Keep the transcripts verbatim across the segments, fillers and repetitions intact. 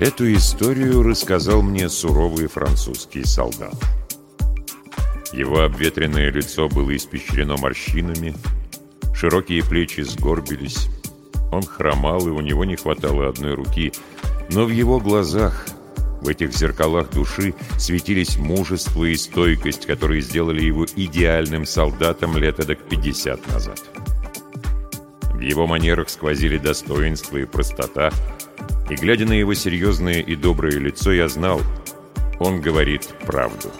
Эту историю рассказал мне суровый французский солдат. Его обветренное лицо было испещрено морщинами, широкие плечи сгорбились, он хромал, и у него не хватало одной руки, но в его глазах, в этих зеркалах души, светились мужество и стойкость, которые сделали его идеальным солдатом лет эдак пятьдесят назад. В его манерах сквозили достоинство и простота, и, глядя на его серьезное и доброе лицо, я знал, он говорит правду.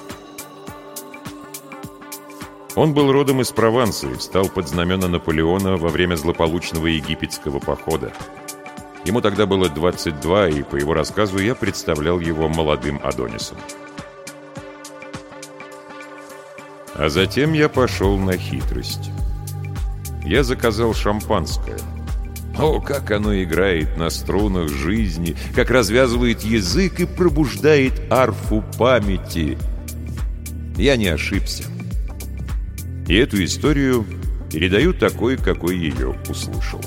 Он был родом из Прованса и встал под знамена Наполеона во время злополучного египетского похода. Ему тогда было двадцать два, и, по его рассказу, я представлял его молодым Адонисом. А затем я пошел на хитрость. Я заказал шампанское. О, как оно играет на струнах жизни, как развязывает язык и пробуждает арфу памяти. Я не ошибся. И эту историю передаю такой, какой ее услышал.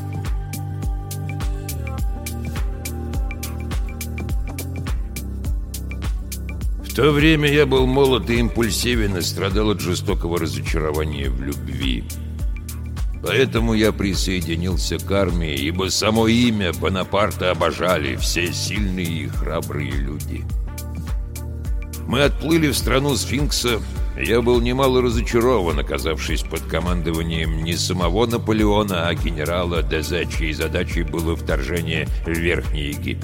В то время я был молод и импульсивен и страдал от жестокого разочарования в любви. Поэтому я присоединился к армии, ибо само имя Бонапарта обожали все сильные и храбрые люди. Мы отплыли в страну Сфинкса, и я был немало разочарован, оказавшись под командованием не самого Наполеона, а генерала Дезе, чьей задачей было вторжение в Верхний Египет.